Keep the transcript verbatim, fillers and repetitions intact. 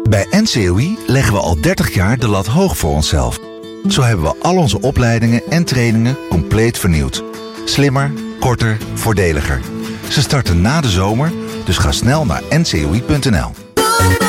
Bij N C O I leggen we al dertig jaar de lat hoog voor onszelf. Zo hebben we al onze opleidingen en trainingen compleet vernieuwd. Slimmer, korter, voordeliger. Ze starten na de zomer, dus ga snel naar n c o i punt n l.